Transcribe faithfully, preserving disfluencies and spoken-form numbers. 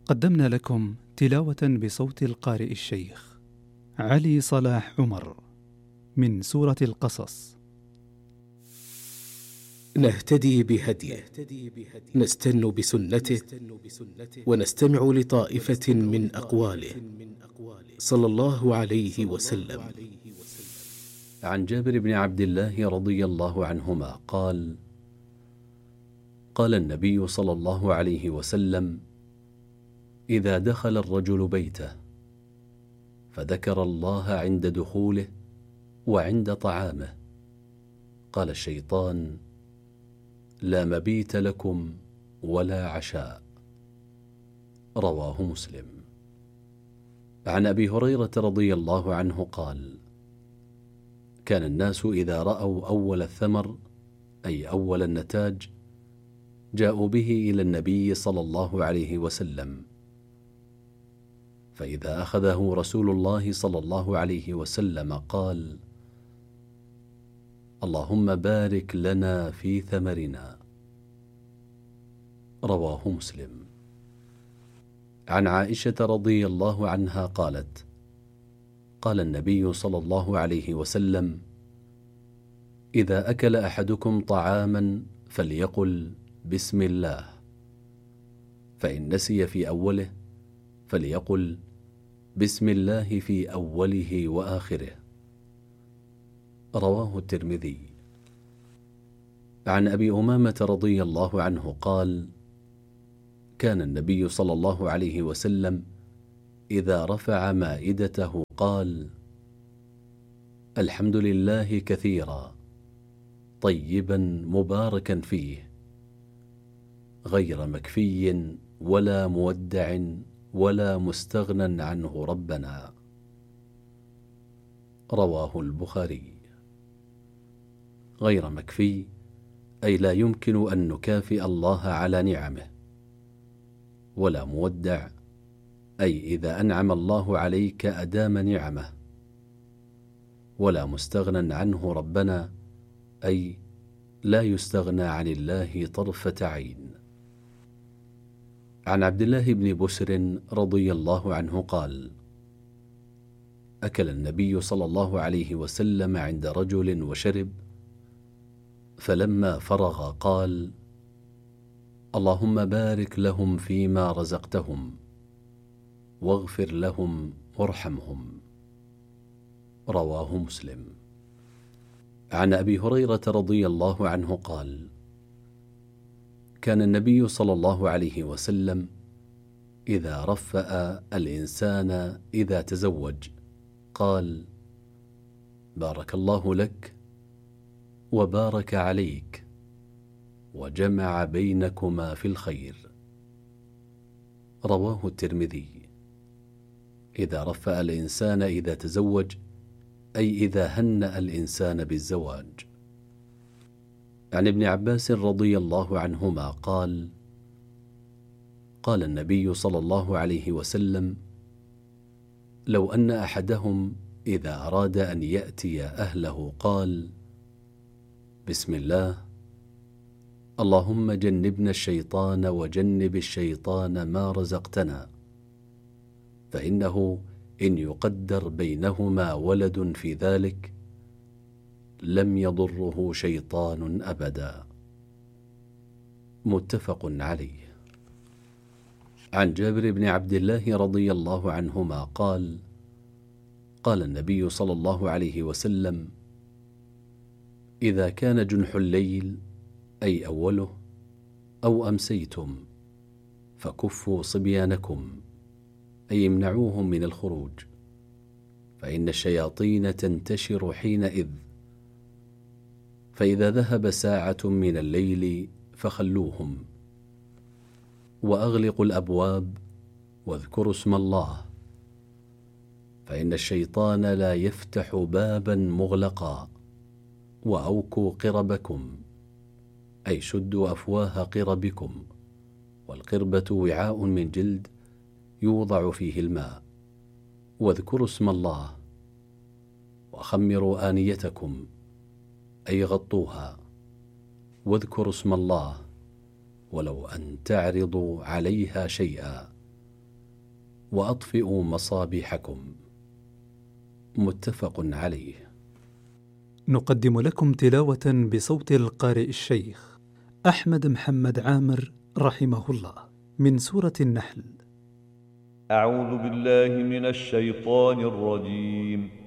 قدمنا لكم تلاوة بصوت القارئ الشيخ علي صلاح عمر من سورة القصص. نهتدي بهديه، نستن بسنته، ونستمع لطائفة من أقواله صلى الله عليه وسلم. عن جابر بن عبد الله رضي الله عنهما قال: قال النبي صلى الله عليه وسلم: إذا دخل الرجل بيته فذكر الله عند دخوله وعند طعامه قال الشيطان: لا مبيت لكم ولا عشاء. رواه مسلم. عن أبي هريرة رضي الله عنه قال: كان الناس إذا رأوا أول الثمر أي أول النتاج جاءوا به إلى النبي صلى الله عليه وسلم، فإذا أخذه رسول الله صلى الله عليه وسلم قال: اللهم بارك لنا في ثمرنا. رواه مسلم. عن عائشة رضي الله عنها قالت: قال النبي صلى الله عليه وسلم: إذا أكل أحدكم طعاما فليقل بسم الله، فإن نسي في أوله فليقل بسم الله في أوله وآخره. رواه الترمذي. عن أبي أمامة رضي الله عنه قال: كان النبي صلى الله عليه وسلم إذا رفع مائدته قال: الحمد لله كثيرا طيبا مباركا فيه، غير مكفي ولا مودع ولا مستغنى عنه ربنا. رواه البخاري. غير مكفي أي لا يمكن أن نكافئ الله على نعمه، ولا مودع أي إذا أنعم الله عليك أدام نعمه، ولا مستغنى عنه ربنا أي لا يستغنى عن الله طرفة عين. عن عبد الله بن بسر رضي الله عنه قال: أكل النبي صلى الله عليه وسلم عند رجل وشرب، فلما فرغ قال: اللهم بارك لهم فيما رزقتهم واغفر لهم وارحمهم. رواه مسلم. عن أبي هريرة رضي الله عنه قال: كان النبي صلى الله عليه وسلم إذا رفأ الإنسان إذا تزوج قال: بارك الله لك وبارك عليك وجمع بينكما في الخير. رواه الترمذي. إذا رفأ الإنسان إذا تزوج أي إذا هنأ الإنسان بالزواج. عن ابن عباس رضي الله عنهما قال: قال النبي صلى الله عليه وسلم: لو أن أحدهم إذا أراد أن يأتي أهله قال: بسم الله، اللهم جنبنا الشيطان وجنب الشيطان ما رزقتنا، فإنه إن يقدر بينهما ولد في ذلك لم يضره شيطان أبدا. متفق عليه. عن جابر بن عبد الله رضي الله عنهما قال: قال النبي صلى الله عليه وسلم: إذا كان جنح الليل أي أوله أو أمسيتم فكفوا صبيانكم أي امنعوهم من الخروج، فإن الشياطين تنتشر حينئذ، فإذا ذهب ساعة من الليل فخلوهم، وأغلقوا الأبواب واذكروا اسم الله، فإن الشيطان لا يفتح بابا مغلقا. وأوكوا قربكم أي شدوا أفواه قربكم، والقربة وعاء من جلد يوضع فيه الماء. واذكروا اسم الله. وخمروا آنيتكم أي غطوها، واذكروا اسم الله ولو أن تعرضوا عليها شيئا، وأطفئوا مصابيحكم. متفق عليه. نقدم لكم تلاوة بصوت القارئ الشيخ أحمد محمد عامر رحمه الله من سورة النحل. أعوذ بالله من الشيطان الرجيم.